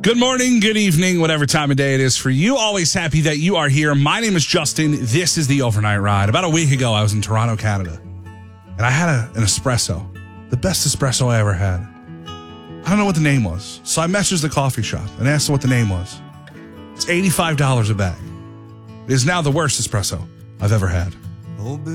Good morning, good evening, whatever time of day it is for you. Always happy that you are here. My name is Justin. This is the Overnight Ride. About a week ago, I was in Toronto, Canada, and I had an espresso. The best espresso I ever had. I don't know what the name was, so I messaged the coffee shop and asked them what the name was. It's $85 a bag. It is now the worst espresso I've ever had.